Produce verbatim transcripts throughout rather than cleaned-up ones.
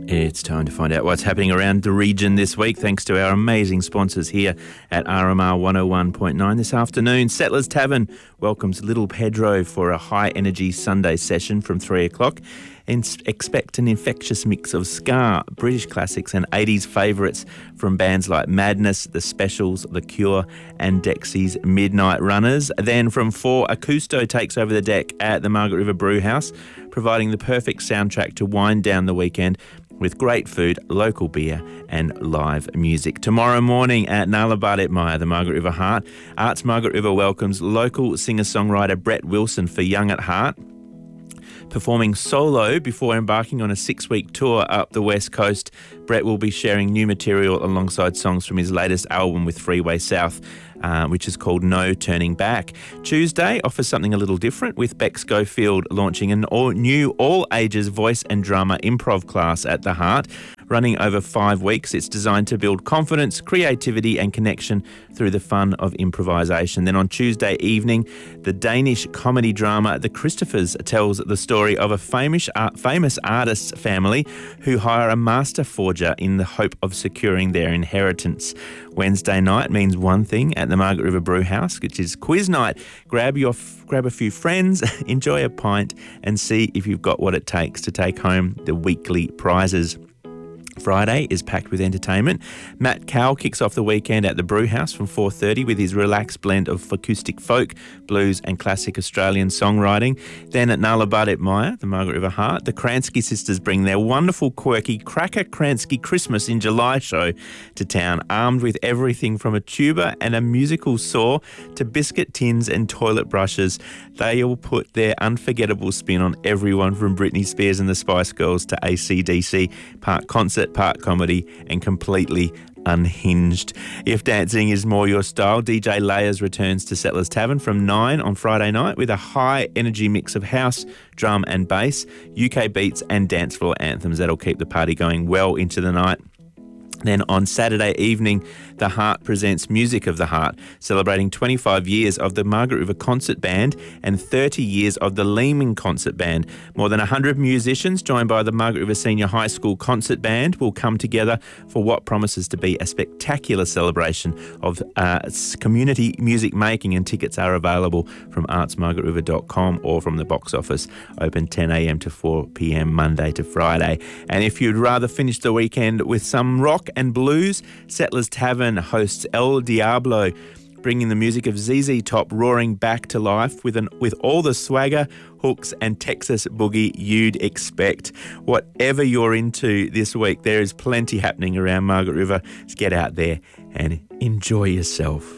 It's time to find out what's happening around the region this week, thanks to our amazing sponsors here at R M R one oh one point nine. This afternoon, Settlers Tavern welcomes Little Pedro for a high-energy Sunday session from three o'clock. And expect an infectious mix of ska, British classics and eighties favourites from bands like Madness, The Specials, The Cure and Dexy's Midnight Runners. Then from four, Acousto takes over the deck at the Margaret River Brewhouse, providing the perfect soundtrack to wind down the weekend with great food, local beer and live music. Tomorrow morning at Nullarbor Maya, the Margaret River Heart, Arts Margaret River welcomes local singer-songwriter Brett Wilson for Young at Heart, performing solo before embarking on a six-week tour up the West Coast. Brett will be sharing new material alongside songs from his latest album with Freeway South, uh, which is called No Turning Back. Tuesday offers something a little different, with Beck Schofield launching an all new all-ages voice and drama improv class at the Heart. Running over five weeks, it's designed to build confidence, creativity and connection through the fun of improvisation. Then on Tuesday evening, the Danish comedy drama The Christophers tells the story of a famous, uh, famous artist's family who hire a master forger in the hope of securing their inheritance. Wednesday night means one thing at the Margaret River Brewhouse, which is quiz night. Grab your grab a few friends, enjoy a pint and see if you've got what it takes to take home the weekly prizes. Friday is packed with entertainment. Matt Cowell kicks off the weekend at the Brewhouse from four thirty with his relaxed blend of acoustic folk, blues and classic Australian songwriting. Then at Nullarbor Maya, the Margaret River Heart, the Kransky sisters bring their wonderful, quirky Cracker Kransky Christmas in July show to town, armed with everything from a tuba and a musical saw to biscuit tins and toilet brushes. They will put their unforgettable spin on everyone from Britney Spears and the Spice Girls to A C D C, part concert, part comedy and completely unhinged. If dancing is more your style, D J Layers returns to Settlers Tavern from nine on Friday night with a high energy mix of house, drum and bass, U K beats and dance floor anthems that'll keep the party going well into the night. Then on Saturday evening, the Heart presents Music of the Heart, celebrating twenty-five years of the Margaret River Concert Band and thirty years of the Leeming Concert Band. More than one hundred musicians, joined by the Margaret River Senior High School Concert Band, will come together for what promises to be a spectacular celebration of uh, community music making, and tickets are available from arts margaret river dot com or from the box office, open ten a.m. to four p.m. Monday to Friday. And if you'd rather finish the weekend with some rock and blues, Settlers Tavern hosts El Diablo, bringing the music of Z Z Top roaring back to life with an with all the swagger, hooks and Texas boogie you'd expect. Whatever you're into this week, there is plenty happening around Margaret River. Let's get out there and enjoy yourself.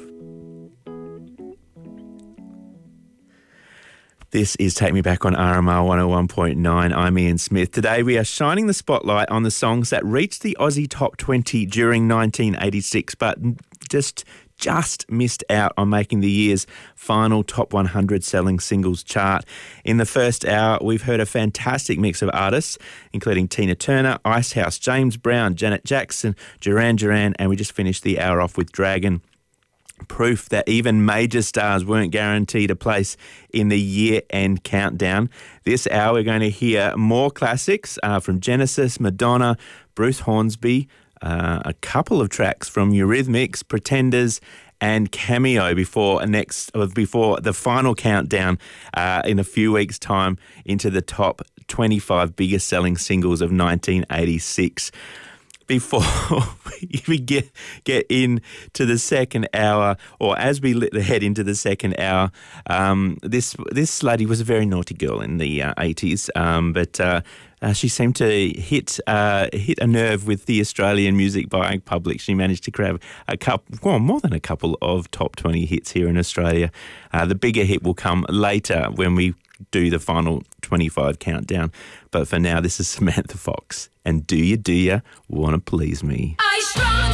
This is Take Me Back on R M R one oh one point nine. I'm Ian Smith. Today we are shining the spotlight on the songs that reached the Aussie Top twenty during nineteen eighty-six, but just just missed out on making the year's final Top one hundred selling singles chart. In the first hour, we've heard a fantastic mix of artists, including Tina Turner, Icehouse, James Brown, Janet Jackson, Duran Duran, and we just finished the hour off with Dragon. Proof that even major stars weren't guaranteed a place in the year-end countdown. This hour we're going to hear more classics uh, from Genesis, Madonna, Bruce Hornsby, uh, a couple of tracks from Eurythmics, Pretenders and Cameo before next uh, before the final countdown uh, in a few weeks' time into the top twenty-five biggest selling singles of nineteen eighty-six. Before we get get into the second hour, or as we head into the second hour, um, this this lady was a very naughty girl in the uh, eighties, um, but uh, uh, she seemed to hit uh, hit a nerve with the Australian music buying public. She managed to grab a couple, well, more than a couple of top twenty hits here in Australia. Uh, the bigger hit will come later when we do the final twenty-five countdown. But for now, this is Samantha Fox. And do you, do you want to please me? I